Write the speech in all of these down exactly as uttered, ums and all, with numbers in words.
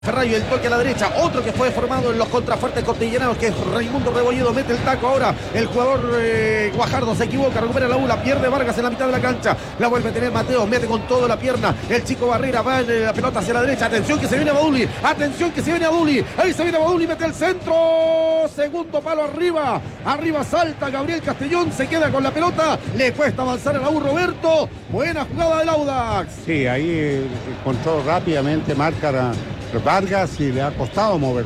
Ferrario, el toque a la derecha, otro que fue formado en los contrafuertes cordilleranos, que es Raimundo Rebolledo, mete el taco ahora, el jugador eh, Guajardo se equivoca, recupera la U, la pierde Vargas en la mitad de la cancha, la vuelve a tener Mateo, mete con toda la pierna, el chico Barrera va en la pelota hacia la derecha, atención que se viene Baduli, atención que se viene Baduli, ahí se viene Baduli, mete el centro, segundo palo arriba, arriba salta Gabriel Castellón, se queda con la pelota, le cuesta avanzar a la U Roberto, buena jugada del Audax. Sí, ahí encontró rápidamente marca Vargas y le ha costado moverse.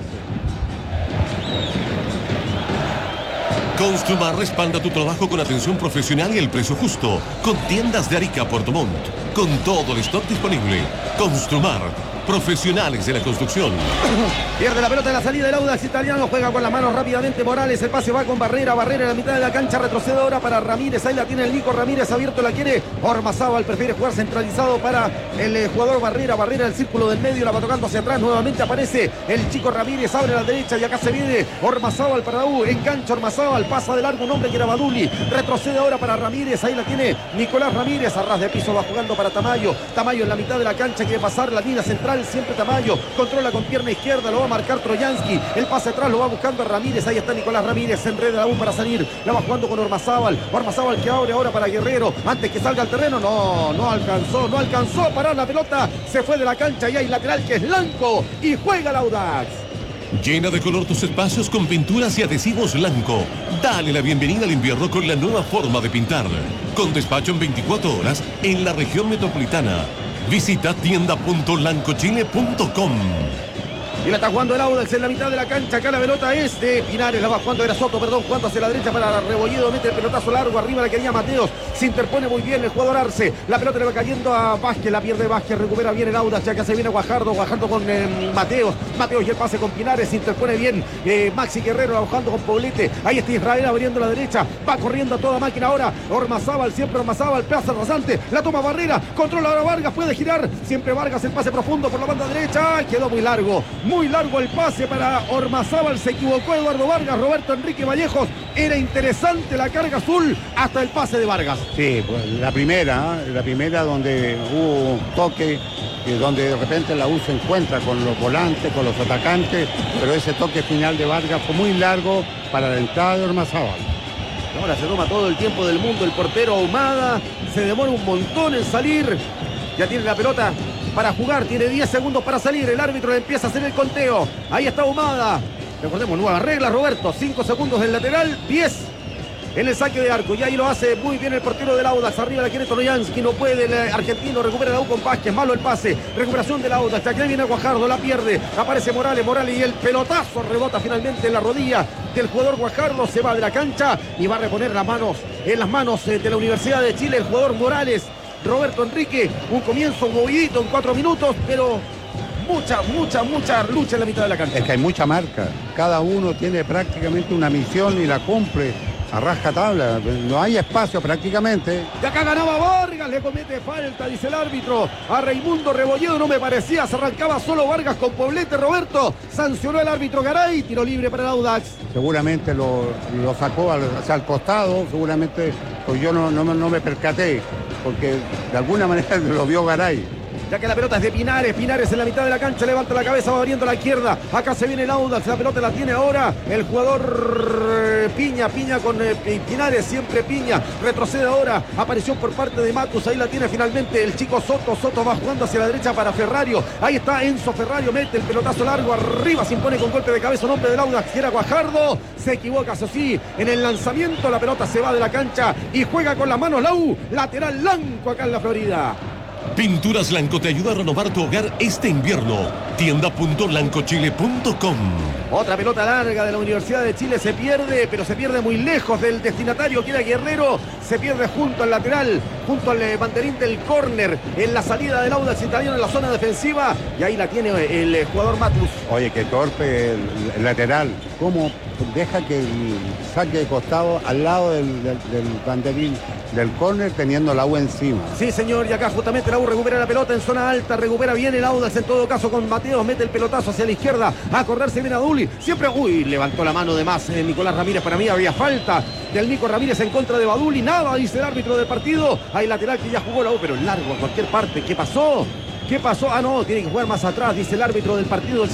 Construmar respalda tu trabajo con atención profesional y el precio justo. Con tiendas de Arica, Puerto Montt. Con todo el stock disponible. Construmar. Profesionales de la construcción. Pierde la pelota en la salida del Audax italiano, juega con las manos rápidamente Morales, el pase va con Barrera, Barrera en la mitad de la cancha, retrocede ahora para Ramírez, ahí la tiene el Nico Ramírez, abierto la quiere Ormazábal, prefiere jugar centralizado para el eh, jugador Barrera, Barrera el círculo del medio, la va tocando hacia atrás, nuevamente aparece el chico Ramírez, abre a la derecha y acá se viene Ormazábal para la U, engancha Ormazábal, pasa de largo un hombre que era Baduli, retrocede ahora para Ramírez, ahí la tiene Nicolás Ramírez, a ras de piso va jugando para Tamayo, Tamayo en la mitad de la cancha, quiere pasar la línea central, siempre Tamayo, controla con pierna izquierda, lo va a marcar Troyansky, el pase atrás lo va buscando a Ramírez, ahí está Nicolás Ramírez, se enreda la U para salir, la va jugando con Ormazábal, Ormazábal que abre ahora para Guerrero, antes que salga al terreno, no, no alcanzó, no alcanzó a parar la pelota, se fue de la cancha y hay lateral que es Lanco y juega el Audax. Llena de color tus espacios con pinturas y adhesivos Lanco. Dale la bienvenida al invierno con la nueva forma de pintar. Con despacho en veinticuatro horas en la región metropolitana. Visita tienda punto lancochile punto com. Y la está jugando el Audax en la mitad de la cancha. Acá la pelota es de Pinares. La va jugando, era Soto, perdón. Jugando hacia la derecha para Rebolledo. Mete el pelotazo largo. Arriba la quería Mateos. Se interpone muy bien el jugador Arce. La pelota le va cayendo a Vázquez. La pierde Vázquez. Recupera bien el Audax. Ya que se viene Guajardo. Guajardo con eh, Mateos. Mateos y el pase con Pinares. Se interpone bien eh, Maxi Guerrero. La bajando con Poblete. Ahí está Israel abriendo la derecha. Va corriendo a toda máquina ahora. Ormazábal. Siempre Ormazábal. Plaza rasante. La toma Barrera. Controla ahora Vargas. Puede girar. Siempre Vargas. El pase profundo por la banda derecha. Quedó muy largo. Muy largo el pase para Ormazábal, se equivocó Eduardo Vargas, Roberto Enrique Vallejos, era interesante la carga azul hasta el pase de Vargas. Sí, pues, la primera, ¿eh? la primera donde hubo un toque, eh, donde de repente la U se encuentra con los volantes, con los atacantes, pero ese toque final de Vargas fue muy largo para la entrada de Ormazábal. Ahora se toma todo el tiempo del mundo el portero Ahumada, se demora un montón en salir, ya tiene la pelota para jugar, tiene diez segundos para salir, el árbitro le empieza a hacer el conteo, ahí está Ahumada, recordemos, nuevas reglas Roberto, cinco segundos del lateral, diez en el saque de arco, y ahí lo hace muy bien el portero del Audax, arriba la quiere Troyansky, no puede, el argentino recupera la U con Vázquez, malo el pase, recuperación del Audax, hasta que viene Guajardo, la pierde, aparece Morales, Morales y el pelotazo rebota finalmente en la rodilla del jugador Guajardo, se va de la cancha y va a reponer las manos, en las manos de la Universidad de Chile, el jugador Morales. Roberto Enrique, un comienzo movidito en cuatro minutos, pero mucha, mucha, mucha lucha en la mitad de la cancha. Es que hay mucha marca, cada uno tiene prácticamente una misión y la cumple a rajatabla, no hay espacio prácticamente. Y acá ganaba Vargas, le comete falta, dice el árbitro, a Raimundo Rebolledo, no me parecía, se arrancaba solo Vargas con Poblete, Roberto, sancionó el árbitro Garay, tiro libre para el Audax. Seguramente lo, lo sacó al, hacia el costado, seguramente, pues yo no, no, no me percaté, porque de alguna manera lo vio Garay. Ya que la pelota es de Pinares, Pinares en la mitad de la cancha, levanta la cabeza, va abriendo a la izquierda, acá se viene el Audax, la pelota la tiene ahora el jugador Piña, Piña con eh, Pinares, siempre Piña, retrocede ahora, aparición por parte de Matus, ahí la tiene finalmente el chico Soto, Soto va jugando hacia la derecha para Ferrario, ahí está Enzo Ferrario, mete el pelotazo largo, arriba se impone con golpe de cabeza un hombre del Audax, que era Guajardo, se equivoca, eso sí, en el lanzamiento la pelota se va de la cancha y juega con las manos la U, lateral Lanco acá en la Florida. Pinturas Lanco te ayuda a renovar tu hogar este invierno. tienda punto lancochile punto com. Otra pelota larga de la Universidad de Chile se pierde, pero se pierde muy lejos del destinatario que era Guerrero. Se pierde junto al lateral, junto al eh, banderín del córner, en la salida del Audax italiano en la zona defensiva. Y ahí la tiene el eh, jugador Matus. Oye, qué torpe el, el lateral. ¿Cómo deja que el saque de costado al lado del, del, del banderín del córner teniendo la U encima? Sí, señor, y acá justamente la U recupera la pelota en zona alta, recupera bien el Audax en todo caso con Mateos, mete el pelotazo hacia la izquierda, a correrse viene Aduli, siempre, uy, levantó la mano de más eh, Nicolás Ramírez, para mí había falta del Nico Ramírez en contra de Baduli, nada, dice el árbitro del partido, hay lateral que ya jugó la U, pero largo a cualquier parte, ¿qué pasó? ¿Qué pasó? Ah, no, tiene que jugar más atrás, dice el árbitro del partido.